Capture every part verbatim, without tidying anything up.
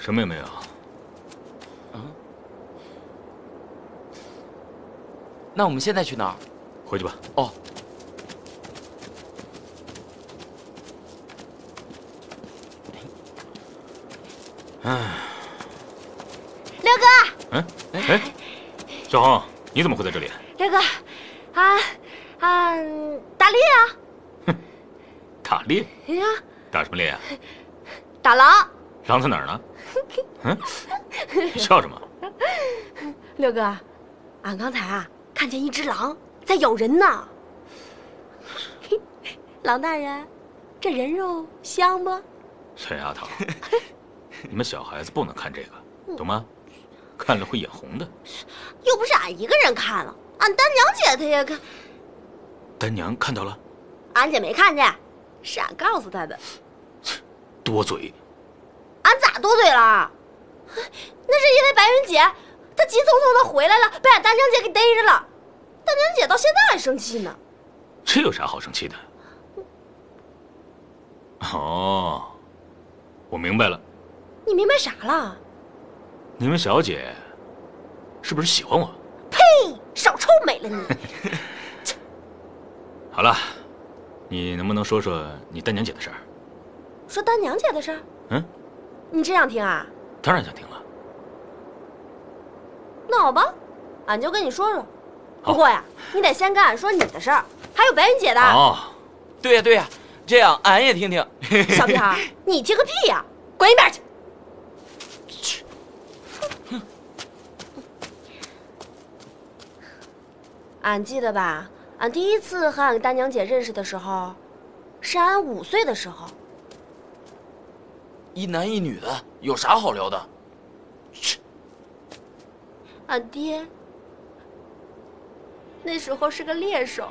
什么也没有。 嗯。那我们现在去哪儿？ 回去吧。 哦。 唉。 六哥。 嗯。哎，小红，你怎么会在这里？ 六哥，啊啊，打猎啊！ 哼，打猎？ 哎呀， 打什么猎啊？ 打狼。 狼在哪儿呢？嗯，笑什么？ 六哥，俺刚才啊看见一只狼在咬人呢。狼大人，这人肉香不？ 小丫头，你们小孩子不能看这个，懂吗？看了会眼红的。 又不是俺一个人看了，俺丹娘姐她也看。 丹娘看到了？ 俺姐没看见，是俺告诉她的。 多嘴。 俺咋多嘴了？那是因为白云姐她急匆匆的回来了，被俺丹娘姐给逮着了。丹娘姐到现在还生气呢。 这有啥好生气的？哦，我明白了。 你明白啥了？ 你们小姐是不是喜欢我？ 呸！少臭美了你！ 好了，你能不能说说你丹娘姐的事儿？ 说丹娘姐的事儿？ 嗯， 你真想听啊？ 当然想听了。 那好吧，俺就跟你说说。不过呀，你得先跟俺说你的事儿，还有白云姐的。 哦， 对呀对呀，这样俺也听听。 小屁孩，你听个屁呀！滚一边去！ 去。 俺记得吧，俺第一次和俺丹娘姐认识的时候，是俺五岁的时候。 一男一女的，有啥好聊的？去。 俺爹那时候是个猎手。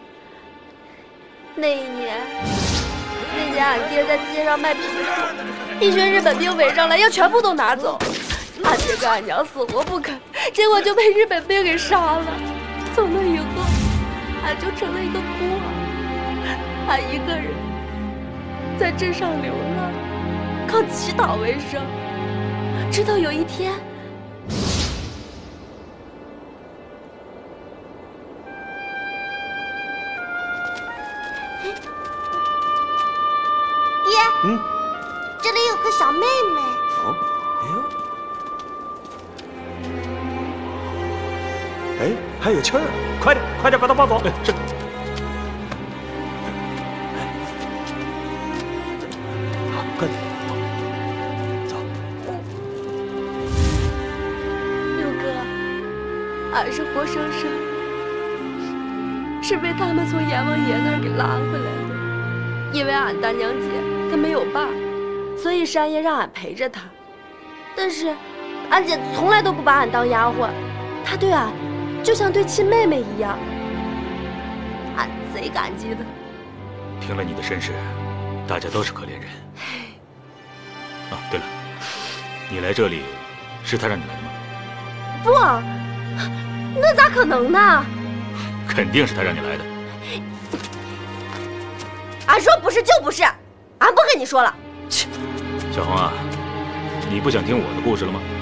那一年，那年俺爹在街上卖皮裤，一群日本兵围上来，要全部都拿走。俺爹跟俺娘死活不肯，结果就被日本兵给杀了。从那以后，俺就成了一个孤儿，俺一个人在镇上流浪，靠乞讨为生。直到有一天，爹， 嗯， 这里有个小妹妹。 哦，哎呦，哎，还有气儿，快点，快点把她抱走。哎，是。好，快点，走。 六哥，俺是活生生，是被他们从阎王爷那儿给拉回来的。因为俺大娘姐她没有爸，所以山爷让俺陪着她。但是，俺姐从来都不把俺当丫鬟，她对俺就像对亲妹妹一样，俺贼感激的。 听了你的身世，大家都是可怜人。啊，对了，你来这里是他让你来的吗？ 不，那咋可能呢？ 肯定是他让你来的。 俺说不是就不是，俺不跟你说了。 切，小红啊，你不想听我的故事了吗？